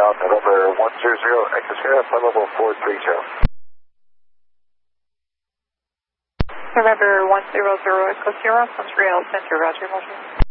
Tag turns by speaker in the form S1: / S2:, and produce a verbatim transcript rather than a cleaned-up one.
S1: out, November one zero zero, Echo Sierra, flight level four three zero.
S2: November one zero zero, Echo Sierra, from three L Center, Roger, Roger.